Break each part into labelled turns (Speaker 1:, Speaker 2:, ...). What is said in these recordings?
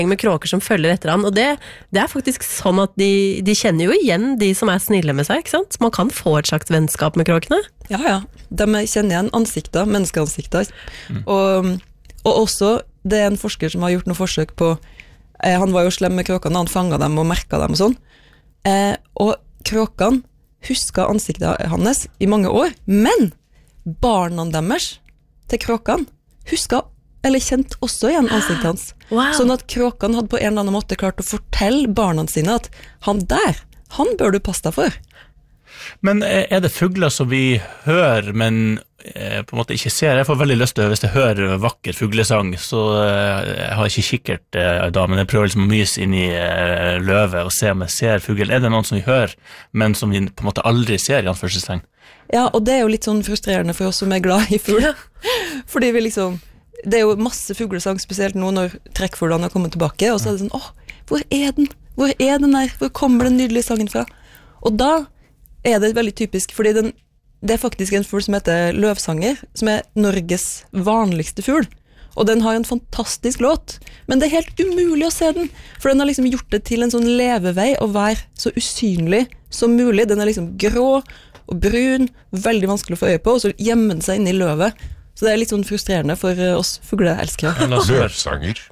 Speaker 1: med kråker som følger etter han, og det faktisk sånn at de kjenner jo igjen de som snille med seg, ikke sant? Man kan få et slags vennskap med kråkene.
Speaker 2: Ja, de kjenner igjen ansikter, menneskeansikter, og også, det en forsker som har gjort noen forsøk på, han var jo slem med kråkene, han fanget dem og merket dem og sånn, og kråkene husket ansiktet hans i mange år, men barna deres til kråkene husket eller kjent også igjen ansiktet hans.
Speaker 1: Wow.
Speaker 2: Sånn at kråkene hadde på en eller annen måte klart å fortelle barna sine at han bør du passe deg for.
Speaker 3: Men det fugler som vi hører, men på en måte ikke ser? Jeg får veldig lyst til, hvis jeg hører vakker fuglesang, så jeg har ikke kikkert da, men jeg prøver liksom å myse inn i løvet og se om jeg ser fuglen. Det noen som vi hører, men som vi på en måte aldri ser i anførselstegn?
Speaker 2: Ja, og det jo litt sånn frustrerende for oss som glad i fugl. Fordi vi liksom det jo masse fuglesang, spesielt nå når trekkfuglene har kommet tilbake, og så det sånn, hvor den? Hvor den der? Hvor kommer den nydelige sangen fra? Og da det veldig typisk, fordi det faktisk en fugl som heter løvsanger, som Norges vanligste fugl, og den har en fantastisk låt, men det helt umulig å se den, for den har liksom gjort det til en sånn levevei å være så usynlig som mulig. Den liksom grå og brun, veldig vanskelig å få øye på, og så gjemmer den seg inne i løvet. Så det litt sånn frustrerende for oss fugleelskere.
Speaker 4: Løvsanger.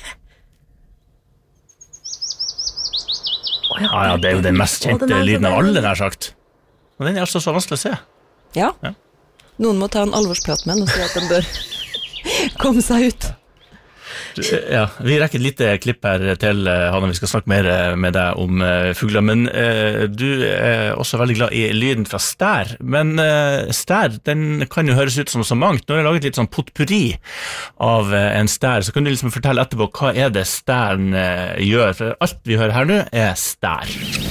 Speaker 3: Ja, det jo den mest kjente lyden av alle, nær sagt. Og den altså så vanskelig å se.
Speaker 2: Ja. Noen må ta en alvorsprat med den og si at den bør komme seg ut.
Speaker 3: Ja, vi rekker et lite klipp her til, Hanne, vi skal snakke mer med deg om fugler, men du også veldig glad i lyden fra stær, men stær, den kan jo høres ut som så mangt. Nå har jeg laget litt sånn potpurri av en stær, så kan du liksom fortelle etterpå hva det stæren gjør, for alt vi hører her nå stær.